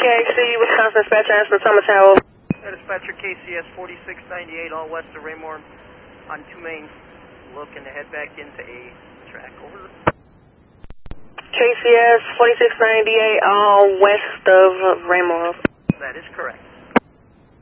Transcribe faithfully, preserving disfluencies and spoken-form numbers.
K C, Wisconsin Dispatcher, Answer Thomas Howell. Uh, dispatcher K C S forty-six ninety-eight, all west of Raymore on two main, looking to head back into a track. Over. K C S forty-six ninety-eight, all west of Raymore. That is correct.